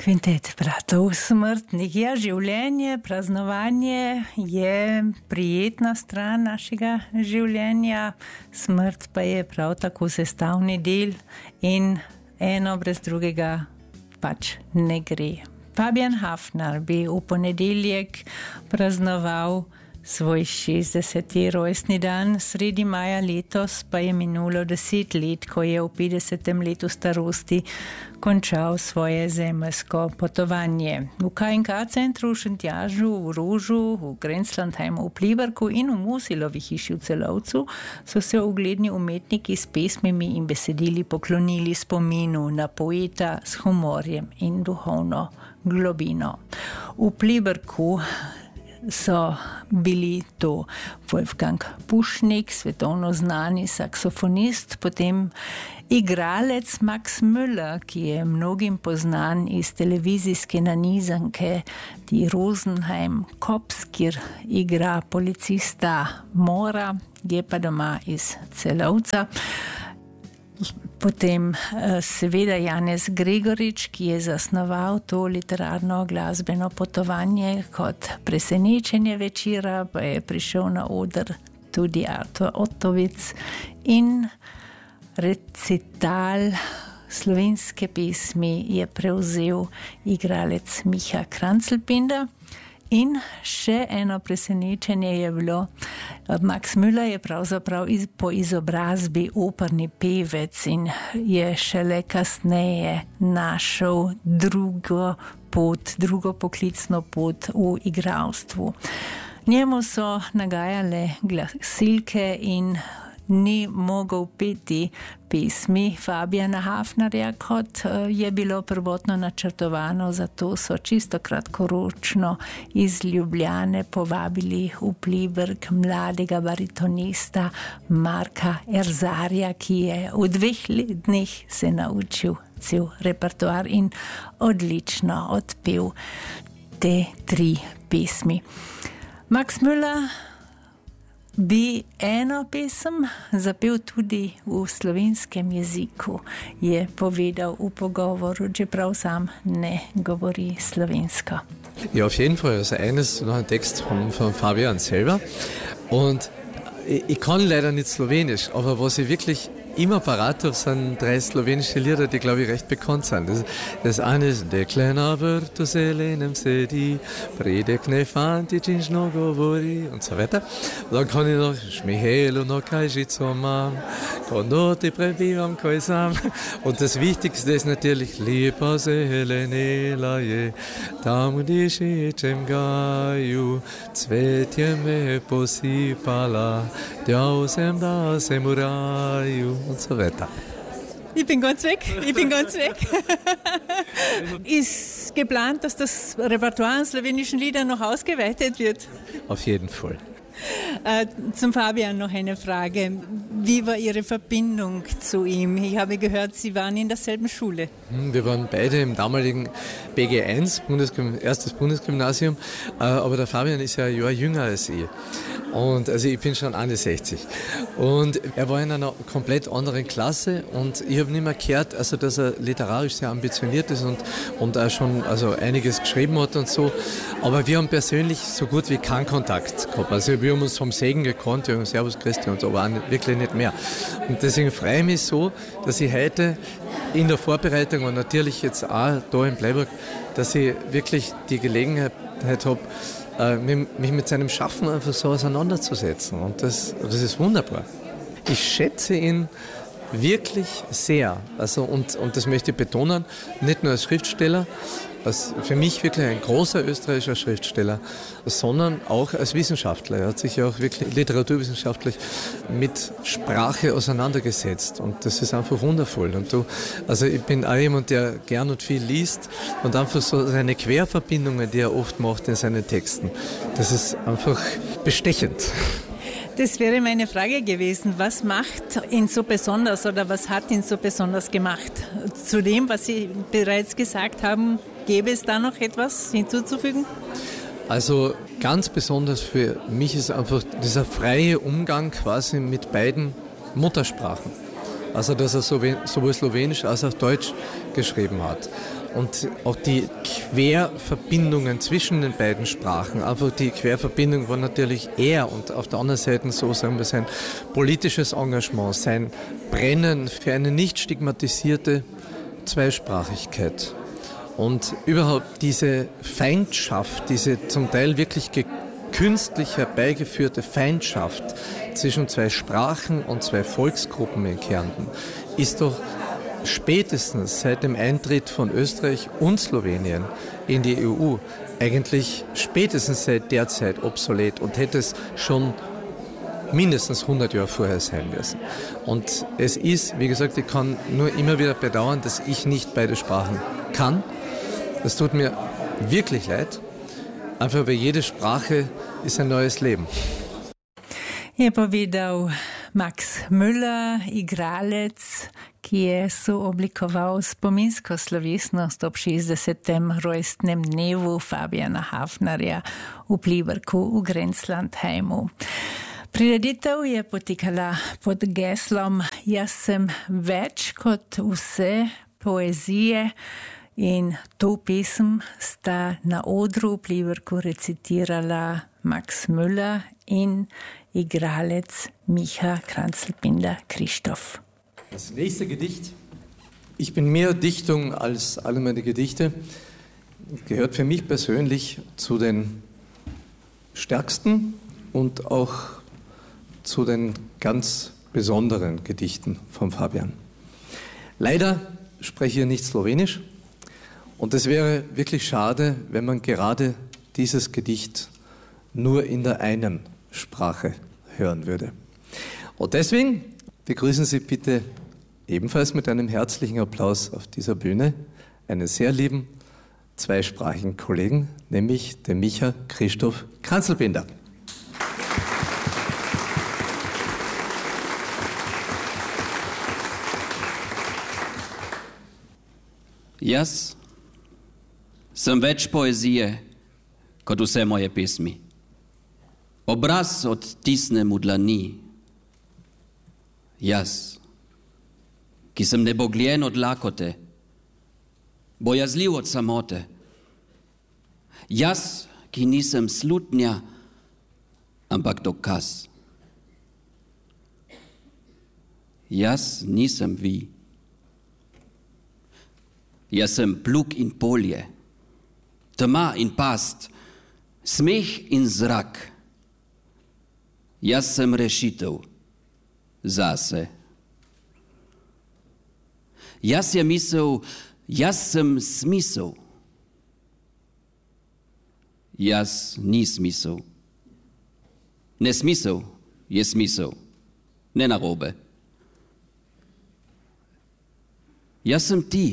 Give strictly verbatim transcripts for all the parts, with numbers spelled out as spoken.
Kvintet bratov, smrt nekje življenje, praznovanje je prijetna stran našega življenja, smrt pa je prav tako sestavni del in eno brez drugega pač ne gre. Fabian Hafner bi v ponedeljek praznoval svoj šestdeseti rojstni dan, sredi maja letos pa je minulo deset let, ko je v petdesetem letu starosti končal svoje zemeljsko potovanje. V K in K centru v Šentjažu, v Rožu, v Grenzlandheimu, v Pliberku in v Musilovi hiši v Celovcu so se ugledni umetniki s pesmimi in besedili poklonili spominu na poeta s humorjem in duhovno globino. V Pliberku so bili to Wolfgang Pušnik, svetovno znani saksofonist, potem igralec Max Müller, ki je mnogim poznan iz televizijske nanizanke Die Rosenheim Cops, kjer igra policista Mora, je pa doma iz Celovca. Potem seveda Janez Gregorič, ki je zasnoval to literarno glasbeno potovanje kot presenečenje večera, pa je prišel na oder tudi Artur Otovic in recital slovenske pesmi je prevzel igralec Miha Krancelpinda. In še eno presenečenje je bilo, Max Müller je pravzaprav iz, po izobrazbi operni pevec in je šele kasneje našel drugo pot, drugo poklicno pot v igralstvu. Njemu so nagajale glasilke in ni mogel peti pesmi Fabiana Hafnerja, kot je bilo prvotno načrtovano, zato so čisto kratkoročno iz Ljubljane povabili v Pliberk mladega baritonista Marka Erzarja, ki je v dveh dneh se naučil cel repertoar in odlično odpel te tri pesmi. Max Müller bi eno pesem zapel tudi v slovenskem jeziku, je povedal v pogovoru, čeprav sam ne govori slovensko. Ja, auf jeden Fall. Also eines noch ein Text von, von Fabian selber. Und ich, ich kann leider nicht Slowenisch, aber was ich wirklich immer parat habe, sind drei slowenische Lieder, die, glaube ich, recht bekannt sind. Das, das eine ist Deklena vrtu zelenem sedi, predek ne fantičin no govori und so weiter. Und dann kann ich noch Šmihelu no kajžico mam, konoti prebivam kaj sam. Und das Wichtigste ist natürlich Lipa zelenela je, tam gdje šečem gaju, cvetje me posipala, djau sem da sem v raju. Und so weiter. Ich bin ganz weg, ich bin ganz weg. Ist geplant, dass das Repertoire an slowenischen Liedern noch ausgeweitet wird? Auf jeden Fall. Äh, zum Fabian noch eine Frage. Wie war Ihre Verbindung zu ihm? Ich habe gehört, Sie waren in derselben Schule. Wir waren beide im damaligen B G eins, Bundesgym- erstes Bundesgymnasium, äh, aber der Fabian ist ja ein Jahr jünger als ich. Und also ich bin schon einundsechzig. Und er war in einer komplett anderen Klasse und ich habe nicht mehr gehört, also dass er literarisch sehr ambitioniert ist und, und auch schon also einiges geschrieben hat und so. Aber wir haben persönlich so gut wie keinen Kontakt gehabt. Also wir haben uns vom Segen gekannt, wir haben Servus Christi und so, aber auch nicht, wirklich nicht mehr. Und deswegen freue ich mich so, dass ich heute in der Vorbereitung und natürlich jetzt auch da in Bleiburg, dass ich wirklich die Gelegenheit habe, mich mit seinem Schaffen einfach so auseinanderzusetzen. Und das, das ist wunderbar. Ich schätze ihn wirklich sehr. Also, und, und das möchte ich betonen, nicht nur als Schriftsteller, als für mich wirklich ein großer österreichischer Schriftsteller, sondern auch als Wissenschaftler. Er hat sich ja auch wirklich literaturwissenschaftlich mit Sprache auseinandergesetzt und das ist einfach wundervoll. Und du, also ich bin auch jemand, der gern und viel liest und einfach so seine Querverbindungen, die er oft macht in seinen Texten, das ist einfach bestechend. Das wäre meine Frage gewesen. Was macht ihn so besonders oder was hat ihn so besonders gemacht? Zu dem, was Sie bereits gesagt haben, gäbe es da noch etwas hinzuzufügen? Also ganz besonders für mich ist einfach dieser freie Umgang quasi mit beiden Muttersprachen. Also dass er sowohl Slowenisch als auch Deutsch geschrieben hat. und auch die Querverbindungen zwischen den beiden Sprachen, einfach die Querverbindung war natürlich er und auf der anderen Seite so sagen wir sein politisches Engagement, sein Brennen für eine nicht stigmatisierte Zweisprachigkeit und überhaupt diese Feindschaft, diese zum Teil wirklich künstlich herbeigeführte Feindschaft zwischen zwei Sprachen und zwei Volksgruppen in Kärnten ist doch spätestens seit dem Eintritt von Österreich und Slowenien in die E U eigentlich spätestens seit der Zeit obsolet und hätte es schon mindestens hundert Jahre vorher sein müssen. Und es ist, wie gesagt, ich kann nur immer wieder bedauern, dass ich nicht beide Sprachen kann. Das tut mir wirklich leid, einfach weil jede Sprache ist ein neues Leben. Je povedal Max Müller, igralec, ki je sooblikoval spominsko slovesnost ob šestdesetem rojstnem dnevu Fabijana Hafnerja v Pliberku v Grenzlandheimu. Prireditev je potekala pod geslom Jaz sem več kot vse poezije in to pesem sta na odru v Pliberku recitirala Max Müller in igralec Micha Kranzlbinder-Christoph. Das nächste Gedicht. Ich bin mehr Dichtung als alle meine Gedichte. Gehört für mich persönlich zu den stärksten und auch zu den ganz besonderen Gedichten von Fabian. Leider spreche ich nicht Slowenisch und es wäre wirklich schade, wenn man gerade dieses Gedicht nur in der einen Sprache hören würde. Und deswegen begrüßen Sie bitte ebenfalls mit einem herzlichen Applaus auf dieser Bühne einen sehr lieben zweisprachigen Kollegen, nämlich den Micha Christoph Kranzlbinder. Jaz sem več poezije kot vse moje pesmi. Obraz odtisnem v dlani. Jaz, ki sem nebogljen od lakote, bojazljiv od samote. Jaz, ki nisem slutnja, ampak dokaz. Jaz nisem vi. Jaz sem plug in polje, tma in past, smeh in zrak. Jaz sem rešitev zase. Jaz je misel, jaz sem smisel. Jaz ni smisel. Nesmisel je smisel, ne narobe. Jaz sem ti.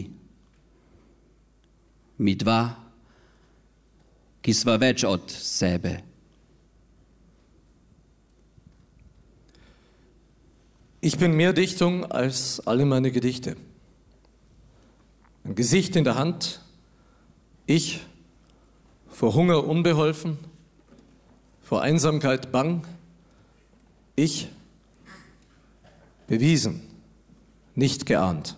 Mi dva, ki sva več od sebe. Ich bin mehr Dichtung als alle meine Gedichte. Ein Gesicht in der Hand, ich vor Hunger unbeholfen, vor Einsamkeit bang, ich bewiesen, nicht geahnt.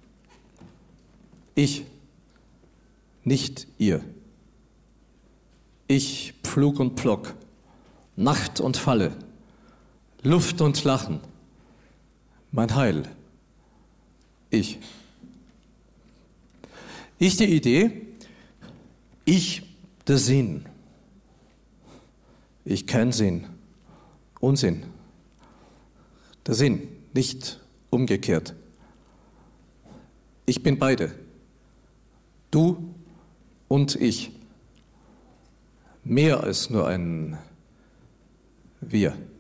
Ich nicht ihr. Ich Pflug und Plock, Nacht und Falle, Luft und Lachen, mein Heil. Ich. Ich die Idee, ich der Sinn. Ich kein Sinn, Unsinn. Der Sinn, nicht umgekehrt. Ich bin beide. Du und ich. Mehr als nur ein Wir.